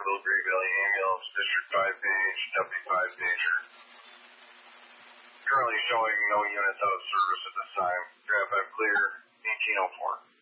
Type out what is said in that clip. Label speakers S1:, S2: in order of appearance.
S1: Little Green Valley Ambulance, District 5 page, W5 pager. Currently showing no units out of service at this time. Draft 5 clear, 1804.